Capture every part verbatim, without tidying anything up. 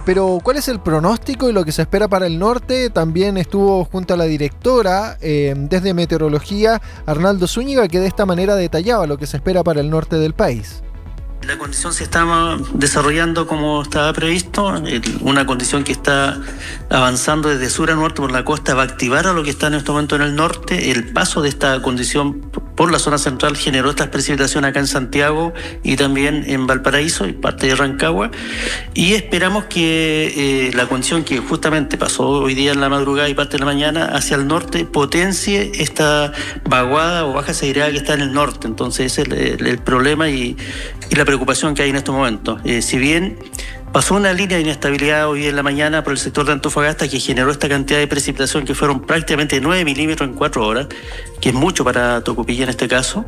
pero ¿cuál es el pronóstico y lo que se espera para el norte? También estuvo junto a la directora eh, desde Meteorología, Arnaldo Zúñiga, que de esta manera detallaba lo que se espera para el norte del país. La condición se está desarrollando como estaba previsto, una condición que está avanzando desde sur a norte por la costa, va a activar a lo que está en este momento en el norte. El paso de esta condición por la zona central generó estas precipitaciones acá en Santiago y también en Valparaíso y parte de Rancagua, y esperamos que eh, la condición que justamente pasó hoy día en la madrugada y parte de la mañana hacia el norte potencie esta vaguada o baja seguridad que está en el norte. Entonces ese es el, el, el problema y, y la preocupación que hay en estos momentos. Eh, si bien pasó una línea de inestabilidad hoy en la mañana por el sector de Antofagasta que generó esta cantidad de precipitación que fueron prácticamente nueve milímetros en cuatro horas, que es mucho para Tocopilla en este caso.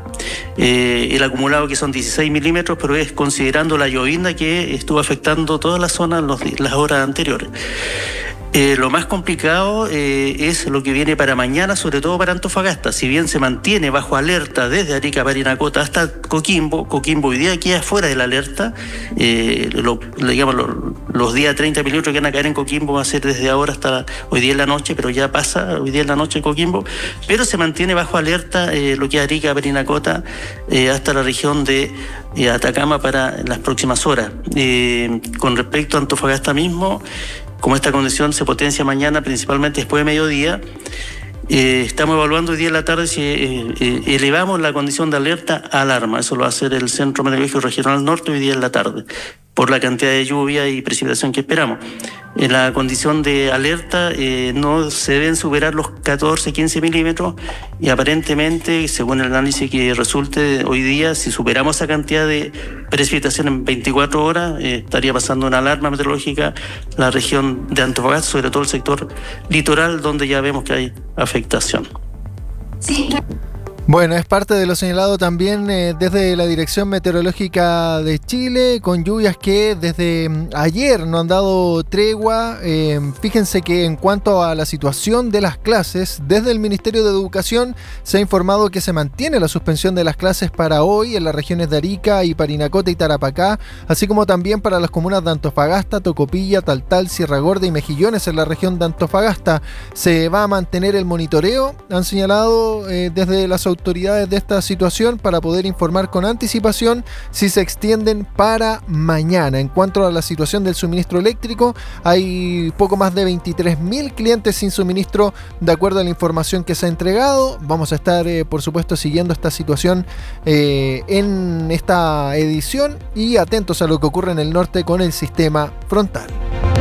Eh, el acumulado que son dieciséis milímetros, pero es considerando la llovizna que estuvo afectando toda la zona en los, las horas anteriores. Eh, lo más complicado eh, es lo que viene para mañana, sobre todo para Antofagasta. Si bien se mantiene bajo alerta desde Arica, Parinacota hasta Coquimbo, Coquimbo hoy día queda fuera de la alerta. Eh, lo, digamos, lo, los días treinta milímetros que van a caer en Coquimbo va a ser desde ahora hasta hoy día en la noche, pero ya pasa hoy día en la noche en Coquimbo. Pero se mantiene bajo alerta eh, lo que es Arica, Parinacota eh, hasta la región de eh, Atacama para las próximas horas. Eh, con respecto a Antofagasta mismo, como esta condición se potencia mañana, principalmente después de mediodía, eh, estamos evaluando hoy día en la tarde si eh, eh, elevamos la condición de alerta a alarma. Eso lo va a hacer el Centro Meteorológico Regional Norte hoy día en la tarde, por la cantidad de lluvia y precipitación que esperamos. En la condición de alerta eh, no se deben superar los catorce, quince milímetros y aparentemente, según el análisis que resulte hoy día, si superamos esa cantidad de precipitación en veinticuatro horas, eh, estaría pasando una alarma meteorológica la región de Antofagasta, sobre todo el sector litoral, donde ya vemos que hay afectación. Sí. Bueno, es parte de lo señalado también eh, desde la Dirección Meteorológica de Chile, con lluvias que desde ayer no han dado tregua. Eh, fíjense que en cuanto a la situación de las clases, desde el Ministerio de Educación se ha informado que se mantiene la suspensión de las clases para hoy en las regiones de Arica y Parinacota y Tarapacá, así como también para las comunas de Antofagasta, Tocopilla, Taltal, Sierra Gorda y Mejillones en la región de Antofagasta. Se va a mantener el monitoreo, han señalado eh, desde las autoridades autoridades de esta situación para poder informar con anticipación si se extienden para mañana. En cuanto a la situación del suministro eléctrico, hay poco más de veintitrés mil clientes sin suministro de acuerdo a la información que se ha entregado. Vamos a estar eh, por supuesto siguiendo esta situación eh, en esta edición y atentos a lo que ocurre en el norte con el sistema frontal.